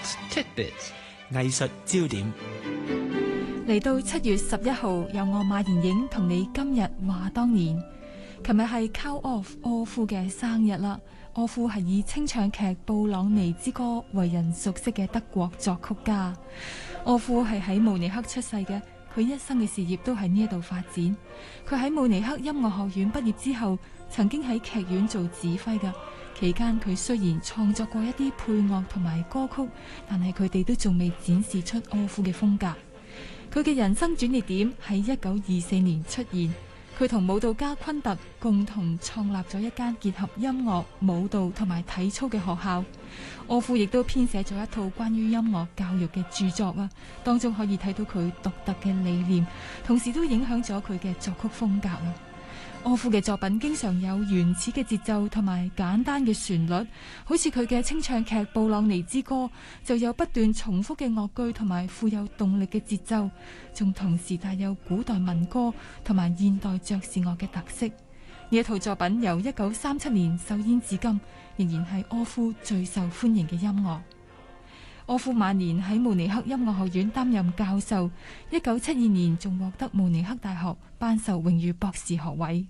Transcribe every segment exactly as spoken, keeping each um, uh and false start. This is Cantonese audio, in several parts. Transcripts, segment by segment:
Science Tidbits 藝術焦點。 嚟到七月十一號，由我馬妍影同你今日話當年。琴日係 Carl Orff 柯夫嘅生日啦。柯夫係以清唱劇《布朗尼之歌》為人熟悉嘅德國作曲家。柯夫係喺慕尼黑出世嘅，佢一生嘅事業都喺呢一度發展。佢喺慕尼黑音樂學院畢業之後，曾經喺劇院做指揮㗎。期間佢雖然創作過一啲配樂同埋歌曲，但係佢哋都仲未展示出柯夫嘅風格。佢嘅人生轉捩點喺一九二四年出現，佢同舞蹈家昆特共同創立咗一間結合音樂、舞蹈同埋體操嘅學校。柯夫亦都編寫咗一套關於音樂教育嘅著作啊，當中可以睇到佢獨特嘅理念，同時都影響咗佢嘅作曲風格啊。柯夫嘅作品經常有原始嘅節奏同埋簡單嘅旋律，好似佢嘅清唱劇《布朗尼之歌》就有不斷重複嘅樂句同埋富有動力嘅節奏，仲同時帶有古代民歌同埋現代爵士樂嘅特色。呢一套作品由一九三七年首演至今，仍然係柯夫最受歡迎嘅音樂。柯夫晚年喺慕尼黑音樂學院擔任教授，一九七二年仲獲得慕尼黑大學頒授榮譽博士學位。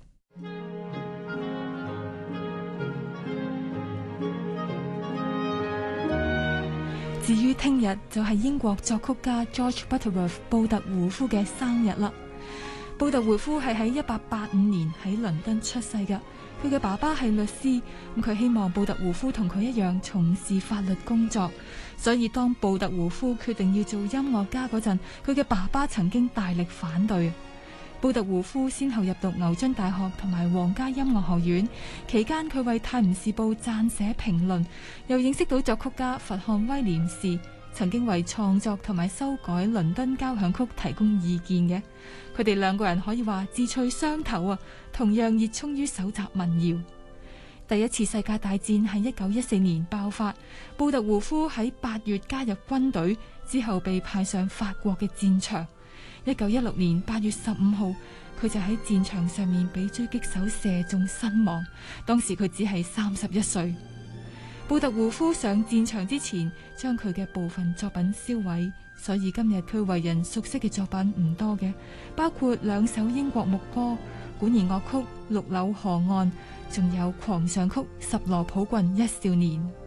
至於聽日就係英國作曲家 George Butterworth 布特胡夫嘅生日啦。布特胡夫係喺一八八五年喺倫敦出世㗎，佢嘅爸爸係律師，咁佢希望布特胡夫同佢一樣從事法律工作，所以當布特胡夫決定要做音樂家嗰陣，佢嘅爸爸曾經大力反對。布特胡夫先後入讀牛津大學同埋皇家音樂學院，期間佢為《泰晤士報》撰寫評論，又認識到作曲家佛漢威廉士，曾經為創作同埋修改倫敦交響曲提供意見嘅。佢哋兩個人可以話志趣相投啊，同樣熱衷於搜集民謠。第一次世界大戰喺一九一四年爆發，布特胡夫喺八月加入軍隊，之後被派上法國嘅戰場。一九一六年八月十五號，佢就喺戰場上面被狙擊手射中身亡。當時佢只係三十一歲。布特胡夫上戰場之前，將佢嘅部分作品燒毀，所以今日佢為人熟悉嘅作品唔多嘅，包括兩首英國牧歌、管弦樂曲《綠柳河岸》，仲有狂想曲《十羅普郡一少年》。